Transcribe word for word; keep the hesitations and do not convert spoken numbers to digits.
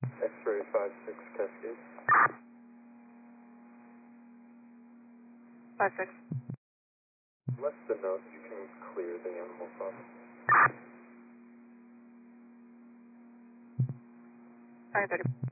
X-ray five six Cascade. five six. Less than notes, you can clear the animal problem. nine thirty.